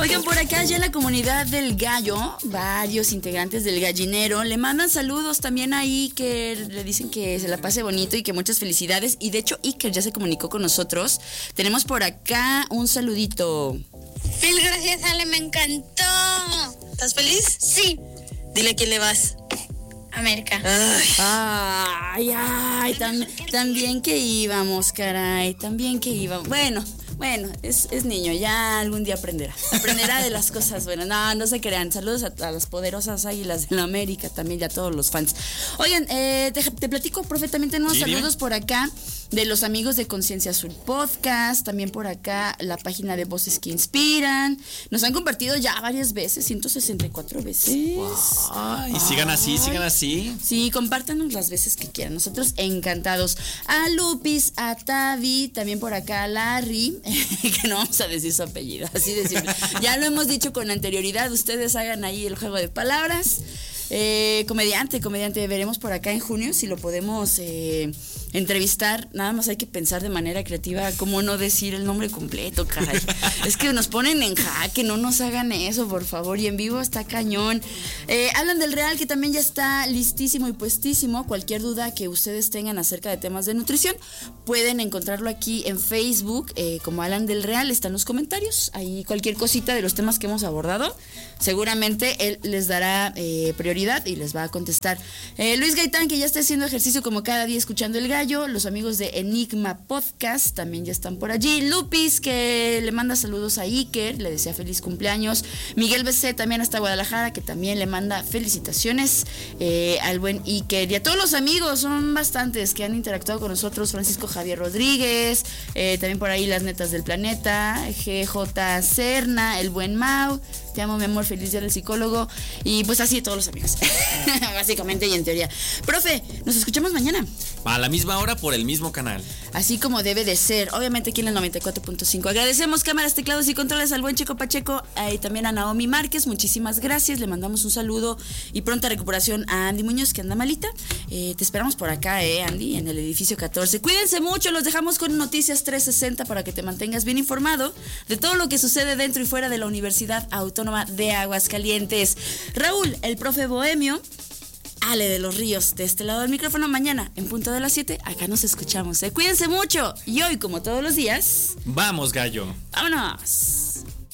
Oigan, por acá ya en la comunidad del gallo, varios integrantes del gallinero le mandan saludos también a Iker, le dicen que se la pase bonito y que muchas felicidades. Y de hecho Iker ya se comunicó con nosotros. Tenemos por acá un saludito. Mil gracias, Ale, me encantó. ¿Estás feliz? Sí. Dile a quién le vas. América. Ay, también que íbamos, caray, también que íbamos. Bueno, es niño, ya algún día aprenderá de las cosas buenas. No se crean. Saludos a las poderosas águilas de la América, también y a todos los fans. Oigan, te platico, profe, también tenemos saludos por acá de los amigos de Conciencia Azul Podcast, también por acá la página de Voces que Inspiran. Nos han compartido ya varias veces, 164 veces. Wow. Y sigan así. Sí, compártanos las veces que quieran. Nosotros encantados. A Lupis, a Tavi, también por acá a Larry, que no vamos a decir su apellido, así de simple. Ya lo hemos dicho con anterioridad, ustedes hagan ahí el juego de palabras. Comediante, veremos por acá en junio si lo podemos entrevistar. Nada más hay que pensar de manera creativa cómo no decir el nombre completo, caray. Es que nos ponen en jaque, no nos hagan eso, por favor. Y en vivo está cañón. Alan del Real, que también ya está listísimo y puestísimo. Cualquier duda que ustedes tengan acerca de temas de nutrición, pueden encontrarlo aquí en Facebook como Alan del Real. Están los comentarios. Ahí cualquier cosita de los temas que hemos abordado, seguramente él les dará prioridad y les va a contestar. Luis Gaitán, que ya está haciendo ejercicio como cada día escuchando el gallo. Los amigos de Enigma Podcast también ya están por allí. Lupis, que le manda saludos a Iker, le desea feliz cumpleaños. Miguel BC también hasta Guadalajara, que también le manda felicitaciones al buen Iker. Y a todos los amigos, son bastantes que han interactuado con nosotros. Francisco Javier Rodríguez, también por ahí las netas del planeta, GJ Serna, el buen Mau. Te amo, mi amor, feliz día del psicólogo. Y pues así todos los amigos. Básicamente y en teoría. Profe, nos escuchamos mañana. A la misma hora por el mismo canal. Así como debe de ser. Obviamente aquí en el 94.5. Agradecemos cámaras, teclados y controles al buen Checo Pacheco. Y también a Naomi Márquez. Muchísimas gracias. Le mandamos un saludo y pronta recuperación a Andy Muñoz, que anda malita. Te esperamos por acá, Andy, en el edificio 14. Cuídense mucho. Los dejamos con Noticias 360 para que te mantengas bien informado de todo lo que sucede dentro y fuera de la Universidad Autónoma de Aguascalientes. Raúl, el profe bohemio, Ale de los Ríos, de este lado del micrófono. Mañana, en punto de las 7, acá nos escuchamos. Cuídense mucho. Y hoy, como todos los días, vamos, gallo. ¡Vámonos!